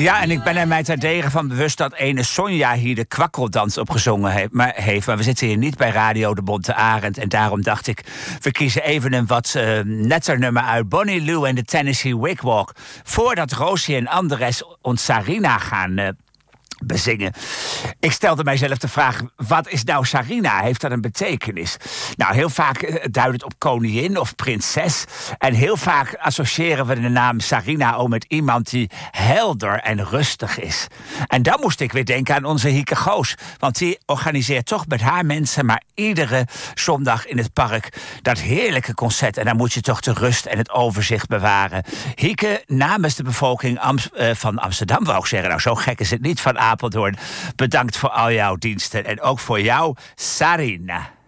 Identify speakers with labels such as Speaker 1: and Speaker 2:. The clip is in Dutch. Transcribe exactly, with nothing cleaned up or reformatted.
Speaker 1: Ja, en ik ben er mij terdege van bewust dat ene Sonja hier de kwakkeldans opgezongen heeft. Maar, heeft. maar we zitten hier niet bij Radio de Bonte Arend. En daarom dacht ik, we kiezen even een wat uh, netter nummer uit Bonnie Lou en de Tennessee Wigwalk. Voordat Rosie en Andres ons Sarina gaan uh, bezingen. Ik stelde mijzelf de vraag, wat is nou Sarina? Heeft dat een betekenis? Nou, heel vaak uh, duidt het op koningin of prinses. En heel vaak associëren we de naam Sarina ook met iemand die helder en rustig is. En dan moest ik weer denken aan onze Hieke Goos. Want die organiseert toch met haar mensen maar iedere zondag in het park dat heerlijke concert. En dan moet je toch de rust en het overzicht bewaren. Hieke, namens de bevolking Am- uh, van Amsterdam, wou ik zeggen. Nou, zo gek is het niet, van Apeldoorn. Bedankt voor al jouw diensten en ook voor jou, Sarina.